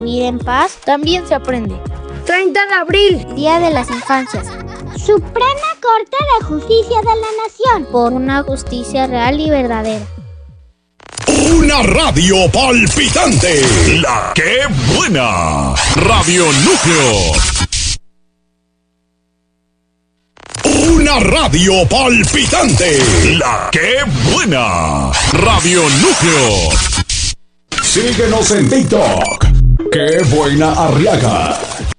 Vivir en paz también se aprende. 30 de abril, Día de las Infancias. Suprema Corte de Justicia de la Nación. Por una justicia real y verdadera. Una radio palpitante. La que buena. Radio Núcleo. Una radio palpitante. La que buena. Radio Núcleo. Síguenos en TikTok. ¡Qué buena Arriaga!